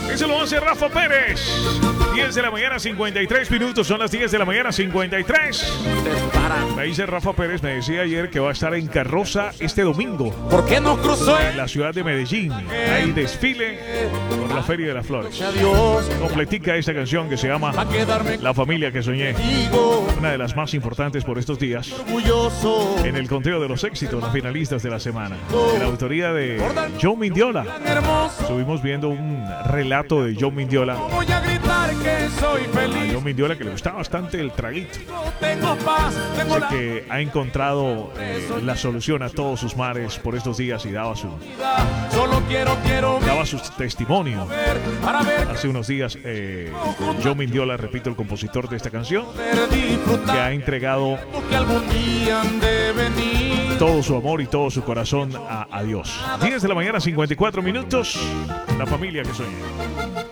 Eso lo hace Rafa Pérez. 10 de la mañana, 53 minutos. Son las 10 de la mañana, 53. Me dice Rafa Pérez, me decía ayer que va a estar en carroza este domingo. ¿Por qué no cruzó en la ciudad de Medellín? Hay desfile por la Feria de las Flores. Completica esta canción que se llama La familia que soñé. Una de las más importantes por estos días. En el conteo de los éxitos, los finalistas de la semana. En la autoría de Joe Mindiola. Estuvimos viendo un relato de Joe Mindiola. Voy a gritar que soy feliz. A Joe Mindiola, que le gustaba bastante el traguito. Tengo paz, tengo Dice que ha encontrado la solución a todos sus males por estos días y daba su testimonio. Hace unos días Joe Mindiola, repito, el compositor de esta canción, que ha entregado todo su amor y todo su corazón a Dios. 10 de la mañana, 54 minutos. La familia que soñé.